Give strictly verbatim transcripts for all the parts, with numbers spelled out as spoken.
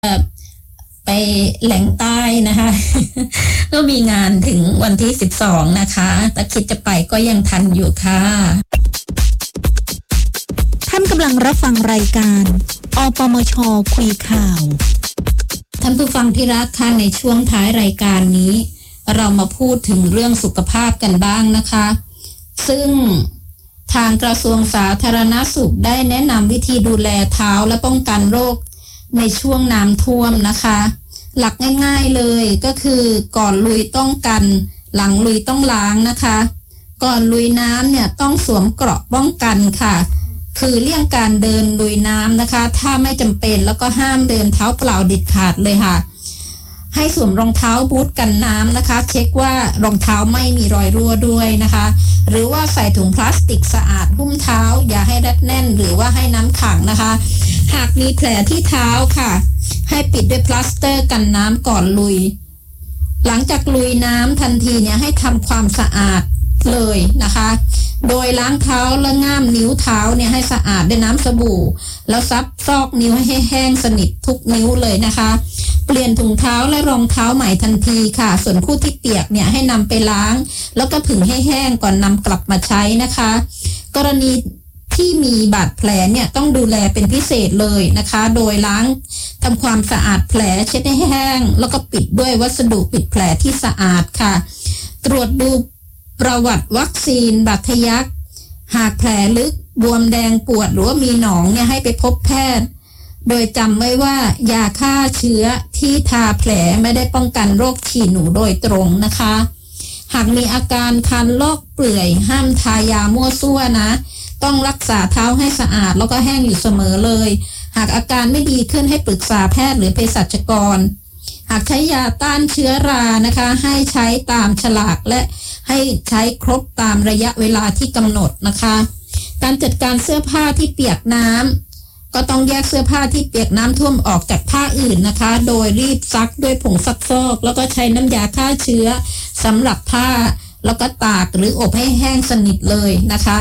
ไปแหล่งใต้นะคะ ก็มีงานถึงวันที่สิบสองนะคะแต่คิดจะไปก็ยังทันอยู่ค่ะท่านกำลังรับฟังรายการอปมช.คุยข่าวท่านผู้ฟังที่รักค่ะในช่วงท้ายรายการนี้เรามาพูดถึงเรื่องสุขภาพกันบ้างนะคะซึ่งทางกระทรวงสาธารณสุขได้แนะนำวิธีดูแลเท้าและป้องกันโรคในช่วงน้ำท่วมนะคะหลักง่ายๆเลยก็คือก่อนลุยต้องกันหลังลุยต้องล้างนะคะก่อนลุยน้ำเนี่ยต้องสวมเกราะป้องกันค่ะคือเลี่ยงการเดินลุยน้ำนะคะถ้าไม่จำเป็นแล้วก็ห้ามเดินเท้าเปล่าเด็ดขาดเลยค่ะให้สวมรองเท้าบูทกันน้ำนะคะเช็คว่ารองเท้าไม่มีรอยรั่วด้วยนะคะหรือว่าใส่ถุงพลาสติกสะอาดหุ้มเท้าอย่าให้รัดแน่นหรือว่าให้น้ำขังนะคะหากมีแผลที่เท้าค่ะให้ปิดด้วยพลาสเตอร์กันน้ำก่อนลุยหลังจากลุยน้ำทันทีเนี่ยให้ทำความสะอาดเลยนะคะโดยล้างเท้าและง่ามนิ้วเท้าเนี่ยให้สะอาดด้วยน้ำสบู่แล้วซับซอกนิ้วให้แห้งสนิททุกนิ้วเลยนะคะเปลี่ยนถุงเท้าและรองเท้าใหม่ทันทีค่ะส่วนคู่ที่เปียกเนี่ยให้นำไปล้างแล้วก็ผึ่งให้แห้งก่อนนำกลับมาใช้นะคะกรณีที่มีบาดแผลเนี่ยต้องดูแลเป็นพิเศษเลยนะคะโดยล้างทำความสะอาดแผลเช็ดให้แห้งแล้วก็ปิดด้วยวัสดุปิดแผลที่สะอาดค่ะตรวจดูประวัติวัคซีนบาดทะยักหากแผลลึกบวมแดงปวดหรือว่ามีหนองเนี่ยให้ไปพบแพทย์โดยจำไว้ว่ายาฆ่าเชื้อที่ทาแผลไม่ได้ป้องกันโรคฉี่หนูโดยตรงนะคะหากมีอาการคันลอกเปลื่อยห้ามทายามั่วซั่วนะต้องรักษาเท้าให้สะอาดแล้วก็แห้งอยู่เสมอเลยหากอาการไม่ดีขึ้นให้ปรึกษาแพทย์หรือเภสัชกรหากใช้ยาต้านเชื้อรานะคะให้ใช้ตามฉลากและให้ใช้ครบตามระยะเวลาที่กำหนดนะคะการจัดการเสื้อผ้าที่เปียกน้ำก็ต้องแยกเสื้อผ้าที่เปียกน้ำท่วมออกจากผ้าอื่นนะคะโดยรีบซักด้วยผงซักฟอกแล้วก็ใช้น้ำยาฆ่าเชื้อสำหรับผ้าแล้วก็ตากหรืออบให้แห้งสนิทเลยนะคะ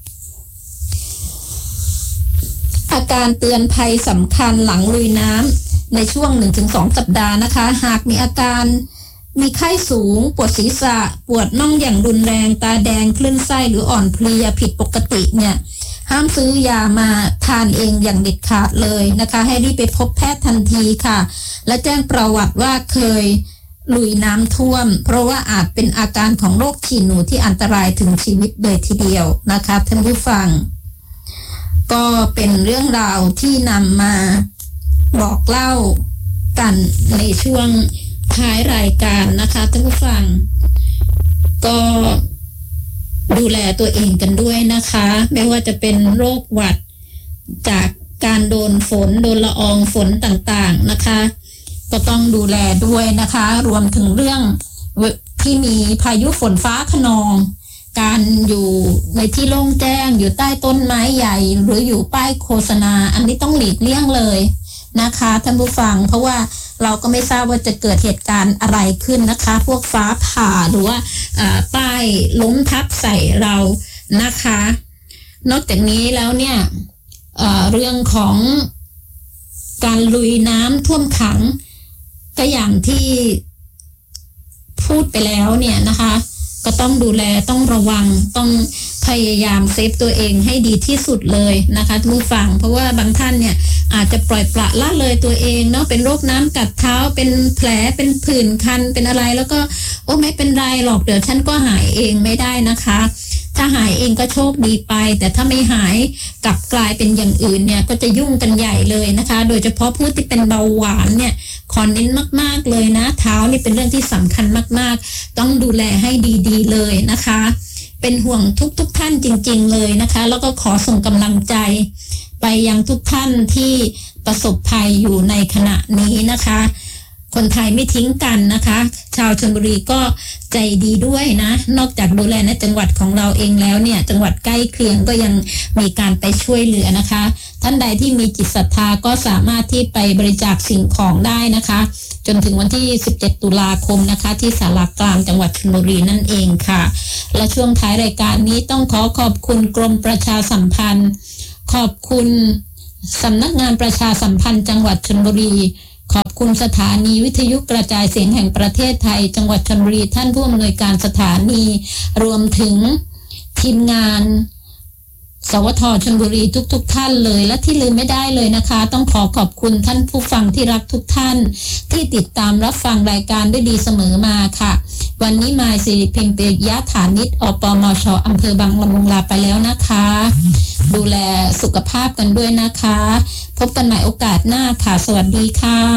อาการเตือนภัยสำคัญหลังลุยน้ำในช่วง หนึ่งถึงสอง สัปดาห์นะคะหากมีอาการมีไข้สูงปวดศีรษะปวดน่องอย่างรุนแรงตาแดงคลื่นไส้หรืออ่อนเพลียผิดปกติเนี่ยห้ามซื้อยามาทานเองอย่างเด็ดขาดเลยนะคะให้รีบไปพบแพทย์ทันทีค่ะและแจ้งประวัติว่าเคยลุยน้ำท่วมเพราะว่าอาจเป็นอาการของโรคฉี่หนูที่อันตรายถึงชีวิตเลยทีเดียวนะคะท่านผู้ฟังก็เป็นเรื่องราวที่นำมาบอกเล่ากันในช่วงท้ายรายการนะคะท่านผู้ฟังก็ดูแลตัวเองกันด้วยนะคะไม่ว่าจะเป็นโรคหวัดจากการโดนฝนโดนละอองฝนต่างๆนะคะก็ต้องดูแลด้วยนะคะรวมถึงเรื่องที่มีพายุฝนฟ้าคะนองการอยู่ในที่โล่งแจ้งอยู่ใต้ต้นไม้ใหญ่หรืออยู่ป้ายโฆษณาอันนี้ต้องหลีกเลี่ยงเลยนะคะท่านผู้ฟังเพราะว่าเราก็ไม่ทราบว่าจะเกิดเหตุการณ์อะไรขึ้นนะคะพวกฟ้าผ่าหรือว่าป้ายล้มทับใส่เรานะคะนอกจากนี้แล้วเนี่ย เอ่อ เรื่องของการลุยน้ำท่วมขังก็อย่างที่พูดไปแล้วเนี่ยนะคะก็ต้องดูแลต้องระวังต้องพยายามเซฟตัวเองให้ดีที่สุดเลยนะคะทุกฟังเพราะว่าบางท่านเนี่ยอาจจะปล่อยปละละเลยตัวเองเนาะเป็นโรคน้ำกัดเท้าเป็นแผลเป็นผื่นคันเป็นอะไรแล้วก็โอ้ไม่เป็นไรหรอกเดี๋ยวฉันก็หายเองไม่ได้นะคะถ้าหายเองก็โชคดีไปแต่ถ้าไม่หายกลับกลายเป็นอย่างอื่นเนี่ยก็จะยุ่งกันใหญ่เลยนะคะโดยเฉพาะผู้ที่เป็นเบาหวานเนี่ยขอเน้นมากๆเลยนะเท้านี่เป็นเรื่องที่สำคัญมากๆต้องดูแลให้ดีๆเลยนะคะเป็นห่วงทุกๆท่านจริงๆเลยนะคะแล้วก็ขอส่งกำลังใจไปยังทุกท่านที่ประสบภัยอยู่ในขณะนี้นะคะคนไทยไม่ทิ้งกันนะคะชาวชลบุรีก็ใจดีด้วยนะนอกจากดูแลในจังหวัดของเราเองแล้วเนี่ยจังหวัดใกล้เคียงก็ยังมีการไปช่วยเหลือนะคะท่านใดที่มีจิตศรัทธาก็สามารถที่ไปบริจาคสิ่งของได้นะคะจนถึงวันที่สิบเจ็ดตุลาคมนะคะที่ศาลากลางจังหวัดชลบุรีนั่นเองค่ะและช่วงท้ายรายการนี้ต้องขอขอบคุณกรมประชาสัมพันธ์ขอบคุณสำนักงานประชาสัมพันธ์จังหวัดชลบุรีขอบคุณสถานีวิทยุกระจายเสียงแห่งประเทศไทยจังหวัดชลบุรีท่านผู้อำนวยการสถานีรวมถึงทีมงานสวทชลบุรีทุกๆ ท่านเลยและที่ลืมไม่ได้เลยนะคะต้องขอขอบคุณท่านผู้ฟังที่รักทุกท่านที่ติดตามรับฟังรายการด้วยดีเสมอมาค่ะวันนี้มายสิริเพ็งเปียะฐานิชอปมชอำเภอบางละมุงลาไปแล้วนะคะดูแลสุขภาพกันด้วยนะคะพบกันใหม่โอกาสหน้าค่ะสวัสดีค่ะ